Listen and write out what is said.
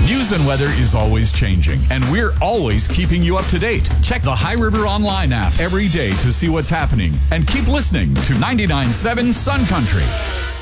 News and weather is always changing, and we're always keeping you up to date. Check the High River Online app every day to see what's happening, and keep listening to 99.7 Sun Country.